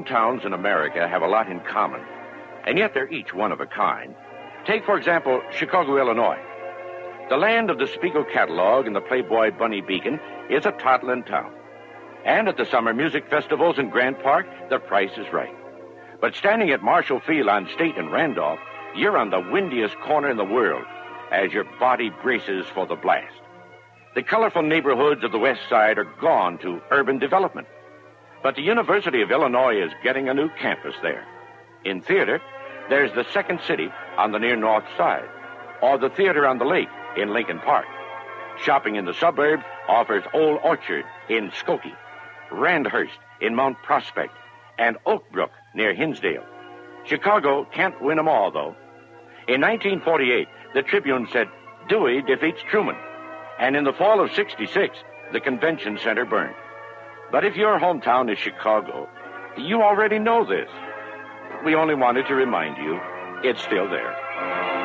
hometowns in America have a lot in common, and yet they're each one of a kind. Take, for example, Chicago, Illinois. The land of the Spiegel catalog and the Playboy Bunny Beacon is a toddling town. And at the summer music festivals in Grant Park, the price is right. But standing at Marshall Field on State and Randolph, you're on the windiest corner in the world as your body braces for the blast. The colorful neighborhoods of the West Side are gone to urban development. But the University of Illinois is getting a new campus there. In theater, there's the Second City on the near North Side, or the Theater on the Lake in Lincoln Park. Shopping in the suburbs offers Old Orchard in Skokie, Randhurst in Mount Prospect, and Oak Brook near Hinsdale. Chicago can't win them all, though. In 1948, the Tribune said, Dewey defeats Truman. And in the fall of '66, the convention center burned. But if your hometown is Chicago, you already know this. We only wanted to remind you it's still there.